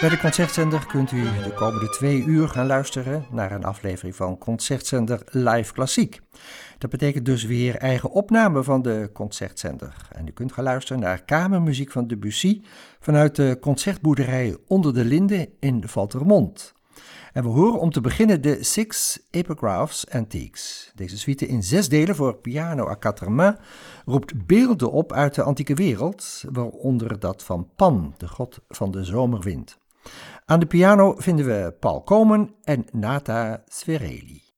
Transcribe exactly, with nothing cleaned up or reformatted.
Bij de Concertzender kunt u de komende twee uur gaan luisteren naar een aflevering van Concertzender Live Klassiek. Dat betekent dus weer eigen opname van de Concertzender. En u kunt gaan luisteren naar kamermuziek van Debussy vanuit de concertboerderij Onder de Linden in Valthermond. En we horen om te beginnen de Six Epigraphs Antiques. Deze suite in zes delen voor piano à quatre mains roept beelden op uit de antieke wereld, waaronder dat van Pan, de god van de zomerwind. Aan de piano vinden we Paul Komen en Nata Svereli.